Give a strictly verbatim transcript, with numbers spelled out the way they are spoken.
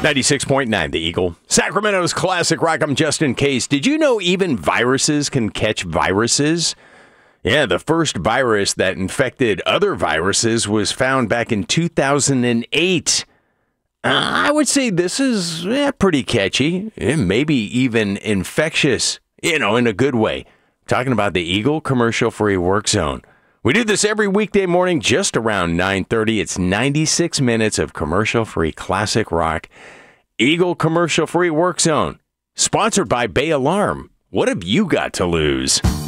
ninety-six point nine, The Eagle. Sacramento's classic rock. I'm Justin Case. Did you know even viruses can catch viruses? Yeah, the first virus that infected other viruses was found back in two thousand eight. Uh, I would say this is eh, pretty catchy, eh, maybe even infectious, you know, in a good way. Talking about the Eagle Commercial-Free Work Zone. We do this every weekday morning just around nine thirty. It's ninety-six minutes of commercial-free classic rock. Eagle Commercial-Free Work Zone. Sponsored by Bay Alarm. What have you got to lose?